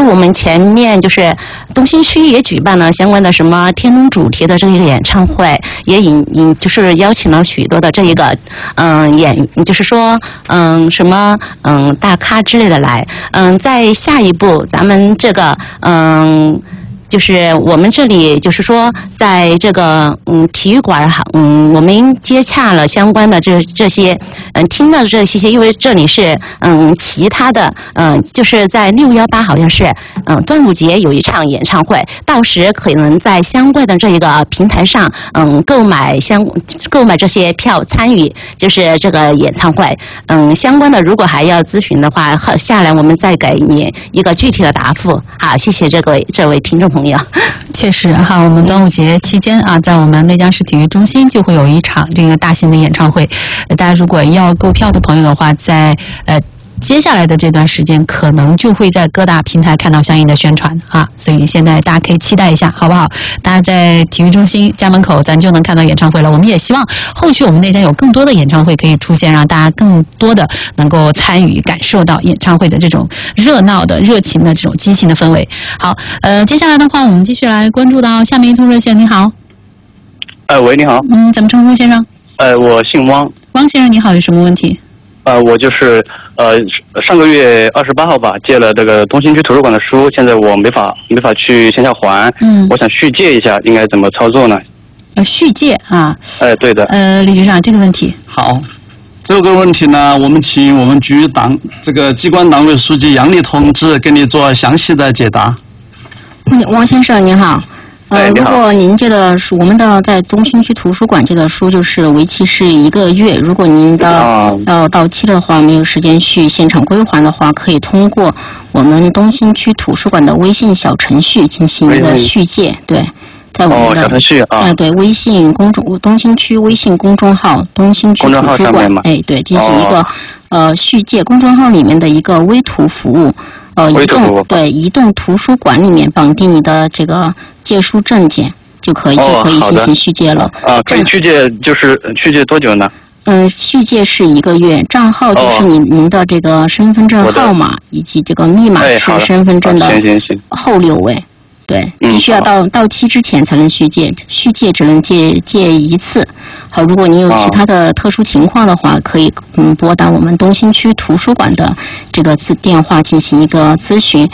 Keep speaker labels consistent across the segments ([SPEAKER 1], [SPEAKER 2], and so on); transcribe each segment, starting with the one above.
[SPEAKER 1] 我们前面就是东兴区也举办了相关的什么天空主题的这个演唱会，也就是邀请了许多的这一个就是说什么大咖之类的来。在下一步咱们这个就是我们这里就是说，在这个体育馆我们接洽了相关的这些听到的这些，因为这里是其他的就是在618好像是端午节有一场演唱会，到时可能在相关的这一个平台上购买这些票参与就是这个演唱会。相关的如果还要咨询的话，下来我们再给你一个具体的答复。好，谢谢这位听众朋友。
[SPEAKER 2] 确实哈，我们端午节期间啊，在我们内江市体育中心就会有一场这个大型的演唱会。大家如果要购票的朋友的话，在接下来的这段时间可能就会在各大平台看到相应的宣传啊，所以现在大家可以期待一下，好不好？大家在体育中心家门口咱就能看到演唱会了。我们也希望后续我们内江有更多的演唱会可以出现，让大家更多的能够参与感受到演唱会的这种热闹的热情的这种激情的氛围。好，接下来的话我们继续来关注到下面一通热线。你好。
[SPEAKER 3] 喂，你好。
[SPEAKER 2] 怎么称呼先生？
[SPEAKER 3] 我姓汪。
[SPEAKER 2] 汪先生你好，有什么问题？
[SPEAKER 3] 我就是上个月28号吧，借了这个东兴区图书馆的书，现在我没法去线下还，我想续借一下，应该怎么操作呢？
[SPEAKER 2] 续借啊？
[SPEAKER 3] 对的。
[SPEAKER 2] 李局长，这个问题
[SPEAKER 4] 好，这个问题呢，我们请我们局这个机关党委书记杨丽同志给你做详细的解答。
[SPEAKER 5] 汪先生您好。如果您借的书，我们的在东兴区图书馆借的书就是为期是1个月。如果您到期的话，没有时间去现场归还的话，可以通过我们东兴区图书馆的微信小程序进行一个续借。对，在我们的
[SPEAKER 3] 小程序
[SPEAKER 5] 对微信东兴区微信公众号东兴区图书馆，对，进行一个续借公众号里面的一个微图服务。移动图书馆里面绑定你的这个借书证件就可以进行续借了。
[SPEAKER 3] 可以续借，就是续借多久呢？
[SPEAKER 5] 续借是1个月，账号就是您的这个身份证号码以及这个密码是身份证的后6位。对，必须要到期之前才能续借，续借只能借1次。好，如果您有其他的特殊情况的话，可以拨打我们东兴区图书馆的这个电话进行一个咨询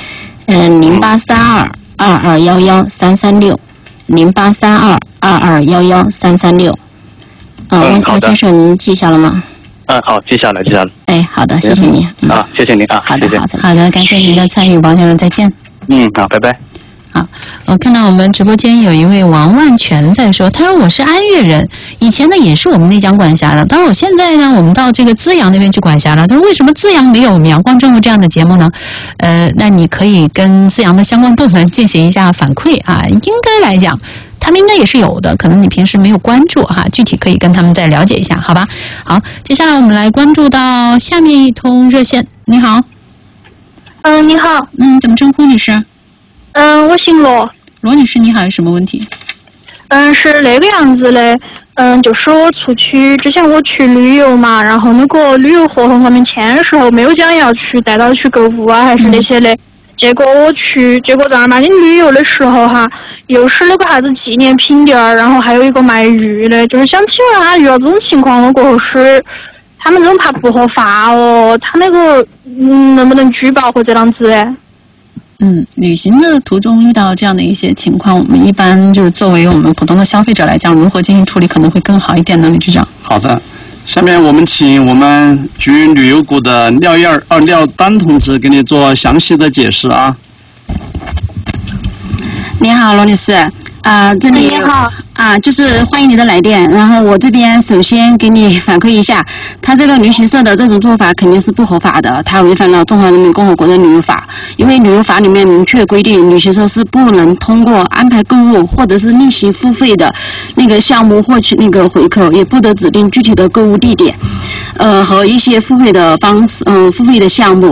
[SPEAKER 5] ，0832-2211-336，0832-2211-336。汪先生，您记下了吗？
[SPEAKER 3] 好，记下来。
[SPEAKER 5] 好的，谢谢您。
[SPEAKER 3] 谢谢您啊。
[SPEAKER 5] 好的，
[SPEAKER 2] 好的，感谢您的参与，王先生，再见。
[SPEAKER 3] 好，拜拜。
[SPEAKER 2] 好，我看到我们直播间有一位王万全在说，他说我是安岳人，以前呢也是我们内江管辖的，当然我现在呢我们到这个资阳那边去管辖了。他说为什么资阳没有我们阳光正午这样的节目呢？那你可以跟资阳的相关部门进行一下反馈啊，应该来讲他们应该也是有的，可能你平时没有关注哈，具体可以跟他们再了解一下，好吧？好，接下来我们来关注到下面一通热线。你好。
[SPEAKER 6] 你好。
[SPEAKER 2] 怎么称呼女士？
[SPEAKER 6] 我姓罗。
[SPEAKER 2] 罗女士，你好，有什么问题？
[SPEAKER 6] 是那个样子的，就是我之前我去旅游嘛，然后那个旅游合同上面签的时候没有讲要去带到去购物啊，还是那些的。结果正儿八经旅游的时候哈，又是那个啥子纪念品店儿，然后还有一个卖玉的，就是想请问他遇到这种情况了过后是他们这种怕不合法哦，他那个能不能举报或者这样子的？
[SPEAKER 2] 旅行的途中遇到这样的一些情况，我们一般就是作为我们普通的消费者来讲，如何进行处理可能会更好一点呢？李局长。
[SPEAKER 4] 好的，下面我们请我们局旅游股的廖丹同志给你做详细的解释啊。
[SPEAKER 7] 你好，罗女士。这里就是欢迎你的来电。然后我这边首先给你反馈一下，他这个旅行社的这种做法肯定是不合法的，他违反了中华人民共和国的旅游法。因为旅游法里面明确规定，旅行社是不能通过安排购物或者是另行付费的那个项目获取那个回扣，也不得指定具体的购物地点，和一些付费的方式，付费的项目。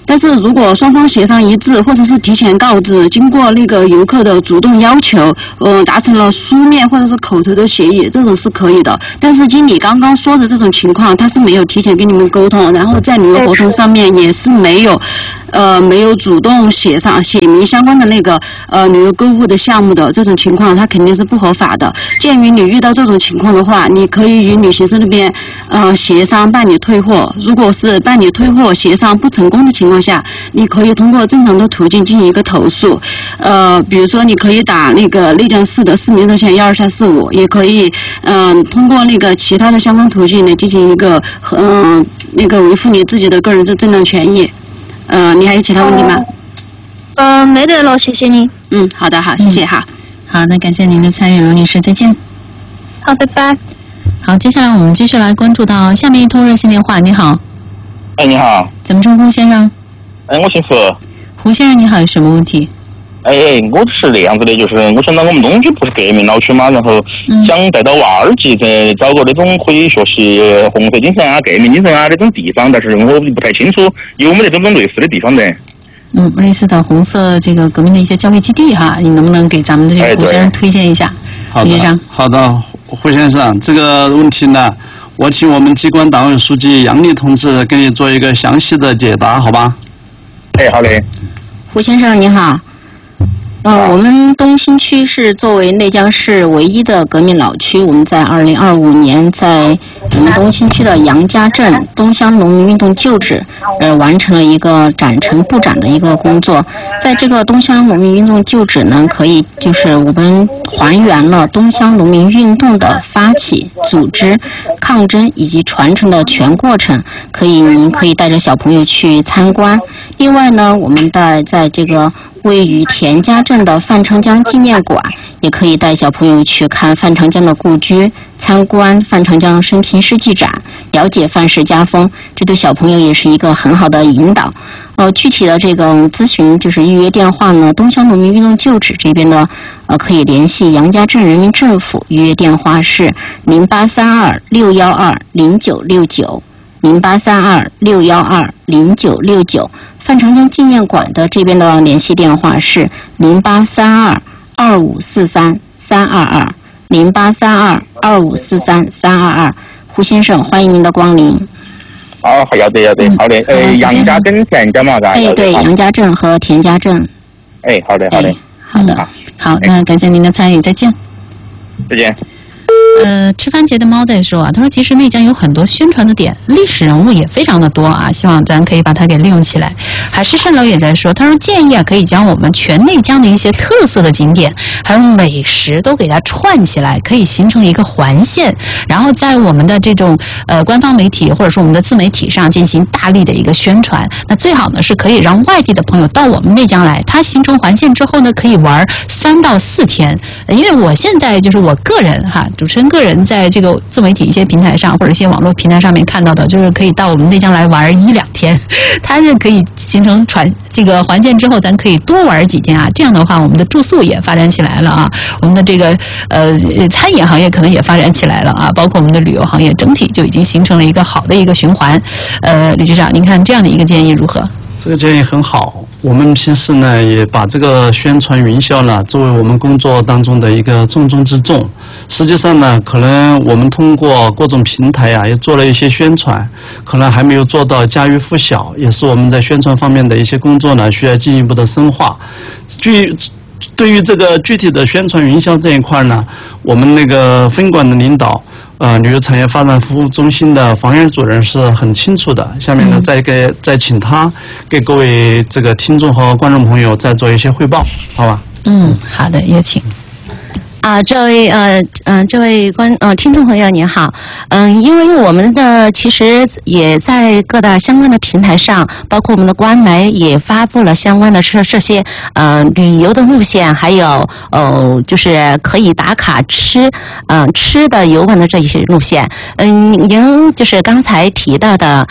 [SPEAKER 7] 但是如果双方协商一致，或者是提前告知，经过那个游客的主动要求，达成了书面或者是口头的协议，这种是可以的。但是经理刚刚说的这种情况，他是没有提前跟你们沟通，然后在旅游合同上面也是没有主动写明相关的那个旅游购物的项目的这种情况，它肯定是不合法的。鉴于你遇到这种情况的话，你可以与旅行社那边协商办理退货。如果是办理退货协商不成功的情况下，你可以通过正常的途径进行一个投诉。比如说你可以打那个内江市的市民热线12345，也可以通过那个其他的相关途径来进行一个那个维护你自己的个人正当权益。你还有其他问题吗？
[SPEAKER 6] 没得了，谢谢你。
[SPEAKER 7] 好的，好，谢谢哈。
[SPEAKER 2] 好，那感谢您的参与，罗女士，再见。
[SPEAKER 6] 好，拜拜。
[SPEAKER 2] 好，接下来我们继续来关注到下面一通热线电话。你好。
[SPEAKER 8] 哎，你好。
[SPEAKER 2] 怎么称呼先生？
[SPEAKER 8] 我姓胡。
[SPEAKER 2] 胡先生，你好，有什么问题？
[SPEAKER 8] 我是那样子的，就是我想到我们东区不是革命老区嘛，然后想带到娃儿集找个那种可以学习红色精神啊、革命精神啊那种地方，但是我不太清楚有没得这种类似的地方的。
[SPEAKER 2] 类似的红色这个革命的一些教育基地哈，你能不能给咱们的这个胡先生推荐一下？
[SPEAKER 4] 好的，胡先生，这个问题呢，我请我们机关党委书记杨丽同志给你做一个详细的解答，好吧？
[SPEAKER 8] 好嘞。
[SPEAKER 5] 胡先生你好。我们东新区是作为内江市唯一的革命老区，我们在2025年在我们东新区的杨家镇东乡农民运动旧址，完成了一个展陈布展的一个工作。在这个东乡农民运动旧址呢，可以就是我们还原了东乡农民运动的发起、组织、抗争以及传承的全过程，您可以带着小朋友去参观。另外呢，我们在这个位于田家镇的范长江纪念馆，也可以带小朋友去看范长江的故居，参观范长江生平事迹展，了解范氏家风，这对小朋友也是一个很好的引导。具体的这个咨询就是预约电话呢，东乡农民运动旧址这边呢，可以联系杨家镇人民政府，预约电话是0832-612-0969。0832-612-0969，范长江纪念馆的这边的联系电话是0832-2543-322，0832-2543-322。胡先生，欢迎您的光临。
[SPEAKER 8] 要得，好的。杨家镇、田家嘛，
[SPEAKER 5] 对，杨家镇和田家镇。
[SPEAKER 8] 好的。
[SPEAKER 2] 好，那感谢您的参与，再见。
[SPEAKER 8] 再见。
[SPEAKER 2] 吃番茄的猫在说啊，他说其实内江有很多宣传的点，历史人物也非常的多啊，希望咱可以把它给利用起来。海市蜃楼也在说，他说建议啊，可以将我们全内江的一些特色的景点还有美食都给它串起来，可以形成一个环线，然后在我们的这种官方媒体或者说我们的自媒体上进行大力的一个宣传。那最好呢是可以让外地的朋友到我们内江来，它形成环线之后呢，可以玩3到4天。因为我现在就是我个人哈，主持人个人在这个自媒体一些平台上或者一些网络平台上面看到的，就是可以到我们内江来玩1-2天，它是可以形成这个环线之后，咱可以多玩几天啊。这样的话，我们的住宿也发展起来了啊，我们的这个餐饮行业可能也发展起来了啊，包括我们的旅游行业整体就已经形成了一个好的一个循环。李局长，您看这样的一个建议如何？
[SPEAKER 4] 这个建议很好，我们平时呢也把这个宣传营销呢作为我们工作当中的一个重中之重。实际上呢，可能我们通过各种平台啊也做了一些宣传，可能还没有做到家喻户晓，也是我们在宣传方面的一些工作呢需要进一步的深化。对于这个具体的宣传营销这一块呢，我们那个分管的领导旅游产业发展服务中心的房源主任是很清楚的。下面呢，再请他给各位这个听众和观众朋友再做一些汇报，好吧？
[SPEAKER 2] 好的，有请。
[SPEAKER 1] 这位听众朋友您好，因为我们的其实也在各大相关的平台上，包括我们的官媒也发布了相关的这些旅游的路线，还有就是可以打卡吃的游玩的这一些路线。您就是刚才提到的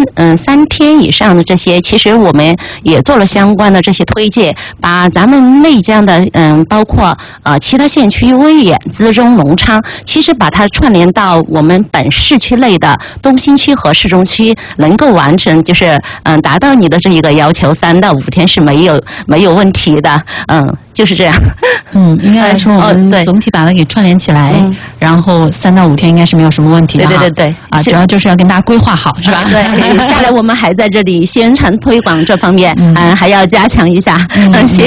[SPEAKER 1] 3天以上的这些，其实我们也做了相关的这些推荐，把咱们内江的包括其他县区区、威远、资中、隆昌，其实把它串联到我们本市区内的东新区和市中区，能够完成就是达到你的这一个要求，3到5天是没有问题的，就是这样。
[SPEAKER 2] 应该来说我们总体把它给串联起来，然后3到5天应该是没有什么问题的哈。
[SPEAKER 1] 对
[SPEAKER 2] 主要就是要跟大家规划好，是吧？
[SPEAKER 1] 对，下来我们还在这里宣传推广这方面，还要加强一下。谢